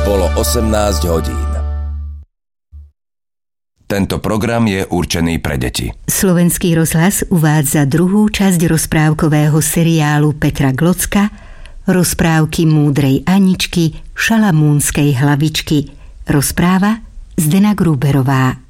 Bolo 18 hodín. Tento program je určený pre deti. Slovenský rozhlas uvádza druhú časť rozprávkového seriálu Petra Glocka Rozprávky múdrej Aničky, šalamúnskej hlavičky. Rozpráva Zdena Gruberová.